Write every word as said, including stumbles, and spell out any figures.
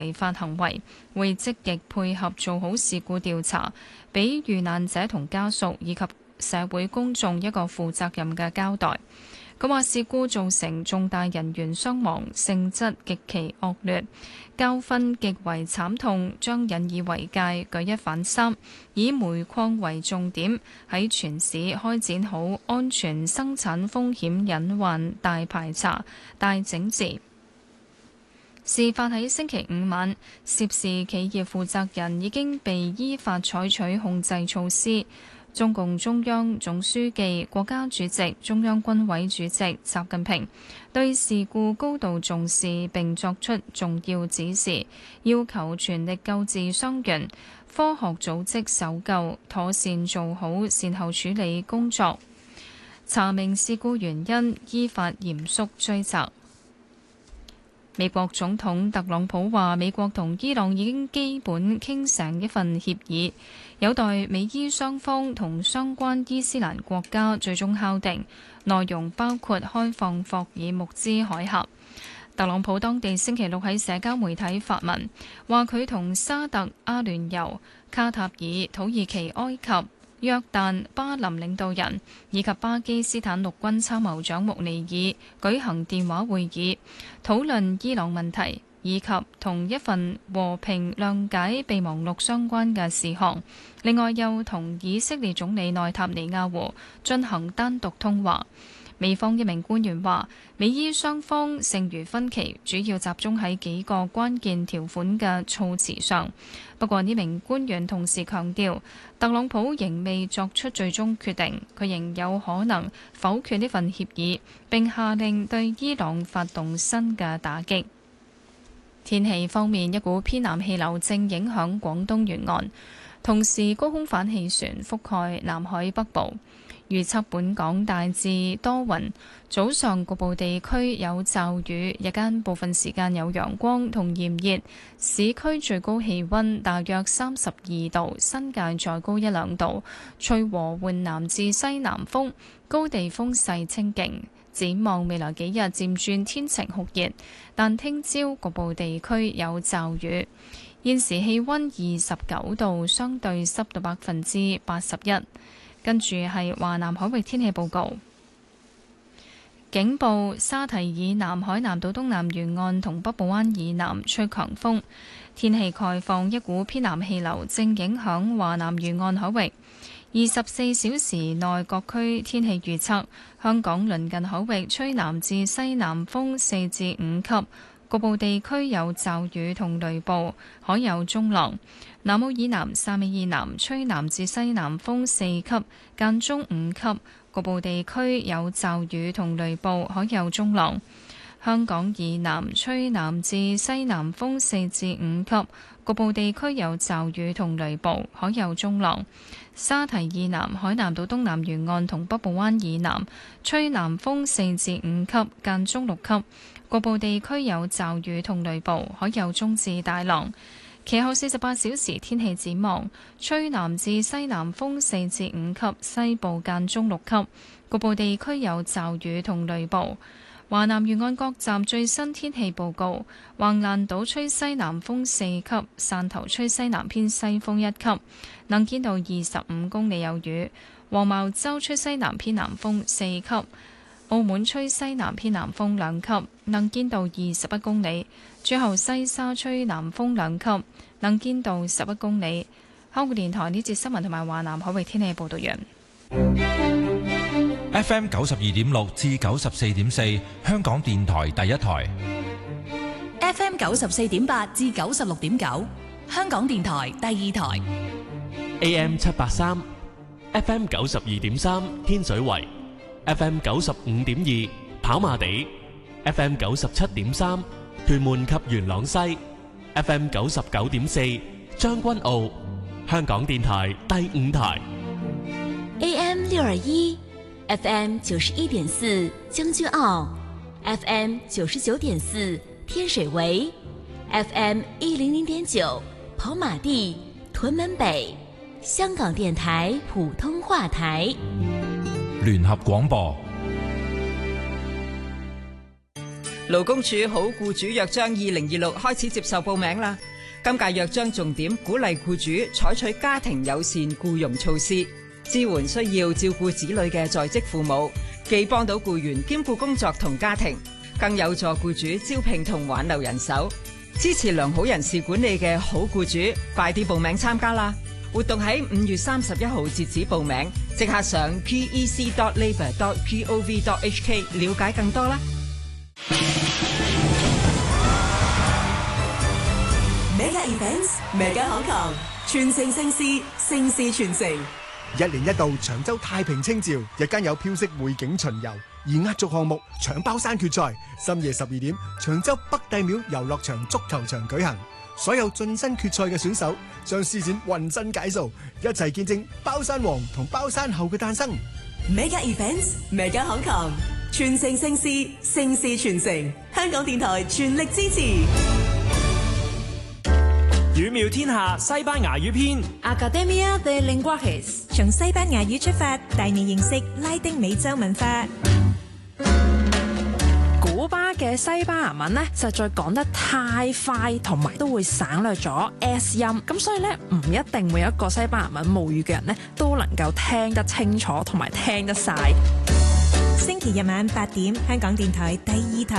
違法行為，會積極配合做好事故調查，俾遇難者同家屬以及社會公眾一個負責任嘅交代。佢話事故造成重大人員傷亡，性質極其惡劣，教訓極為慘痛，將引以為戒，舉一反三，以煤礦為重點，喺全市開展好安全生產風險隱患大排查、大整治。事發喺星期五晚，涉事企業負責人已經被依法採取控制措施。中共中央總書記、國家主席、中央軍委主席習近平對事故高度重視並作出重要指示，要求全力救治傷員，科學組織搜救，妥善做好善後處理工作，查明事故原因，依法嚴肅追責。美國總統特朗普話：美國同伊朗已經基本傾成一份協議，有待美伊雙方同相關伊斯蘭國家最終敲定，內容包括開放霍爾木茲海峽。特朗普當地星期六喺社交媒體發文，話佢同沙特、阿聯酋、卡塔爾、土耳其、埃及、約旦、巴林領導人以及巴基斯坦陸軍參謀長穆尼爾舉行電話會議，討論伊朗問題以及同一份和平諒解備忘錄相關嘅事項。另外，又同以色列總理內塔尼亞胡進行單獨通話。美方一名官員話，美伊雙方剩餘分歧，主要集中喺幾個關鍵條款嘅措辭上。不過呢名官員同時強調，特朗普仍未作出最終決定，佢仍有可能否決呢份協議，並下令對伊朗發動新嘅打擊。天氣方面，一股偏南氣流正影響廣東沿岸，同時高空反氣旋覆蓋南海北部。預測本港大致多雲，早上局部地區有驟雨，日間部分時間有陽光同炎熱。市區最高氣溫大約三十二度，新界再高一兩度。吹和緩南至西南風，高地風勢清勁。展望未來幾日漸轉天晴酷熱，但聽朝局部地區有驟雨。現時氣溫二十九度，相對濕度百分之八十一。跟住係華南海域天氣報告，警報：沙提以南海南島東南沿岸同北部灣以南吹強風。天氣概況：一股偏南氣流正影響華南沿岸海域。二十四小時內各區天氣預測：香港鄰近海域吹南至西南風四至五級。局部地區有驟雨同雷暴，海有中浪。南澳以南、汕尾以南吹南至西南風四級，間中五級。局部地區有驟雨同雷暴，海有中浪。香港以南吹南至西南風四至五級，局部地區有驟雨同雷暴，海有中浪。沙提以南海南島東南沿岸同北部灣以南吹南風四至五級，間中六級。局部地區有驟雨同雷暴，海有中至大浪。其後四十八小時天氣展望：吹南至西南風四至五級，西部間中六級。局部地區有驟雨同雷暴。華南沿岸各站最新天氣報告：橫瀾島吹西南風四級，汕頭吹西南偏西風一級，能見度二十五公里有雨；黃茅洲吹西南偏南風四級。澳門吹西南偏南風兩級，能見度二十一公里。最後西沙吹南風兩級，能見度十一公里。香港電台呢節新聞同埋華南海域天氣報道完。 F M 九十二點六至九十四點四，香港電台第一台。 F M 九十四點八至九十六點九，香港電台第二台。 A M 七八三，F M 九十二點三，天水圍。F M 九十五點二跑馬地， F M 九十七點三屯門及元朗西， F M 九十九點四將軍澳。香港電台第五台。 A M 六二一 F M 九十一點四將軍澳， F M 九十九點四天水圍， F M 一零零點九跑馬地屯門北。香港電台普通話台。 聯合廣播。 勞工處好僱主約章二零二六開始接受報名啦。今屆約章重點鼓勵僱主採取家庭友善僱傭措施，支援需要照顧子女嘅在職父母，既幫到僱員兼顧工作同家庭，更有助僱主招聘同挽留人手。支持良好人事管理嘅好僱主，快啲報名參加啦！活動喺五月三十一號截止報名，即刻上 p e c dot labour dot gov dot h k 了解更多啦。 Mega Events，Mega Hong Kong，全城盛事，盛事傳承。 一年一度長洲太平清醮，日間有飄色匯景巡遊，而壓軸項目搶包山決賽，深夜十二點，長洲北帝廟遊樂場足球場舉行。所有晉身決賽嘅選手將施展渾身解數，一齊見證包山王同包山后嘅誕生。 Mega Events，Mega Hong Kong，全城盛事，盛事傳承。香港電台全力支持。 語妙天下西班牙語篇 Academia de Lenguajes， 從西班牙語出發，帶你認識拉丁美洲文化。 古巴嘅西班牙文咧，實在講得太快，同埋都會省略咗 S 音，咁所以咧唔一定每一個西班牙文母語嘅人咧都能夠聽得清楚同埋聽得晒。 星期日晚八點，香港電台第二台。